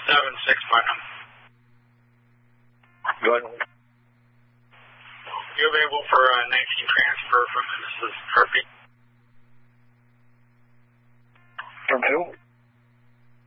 Putnam. Go ahead. You available for a 19 transfer from Mrs. Harpy?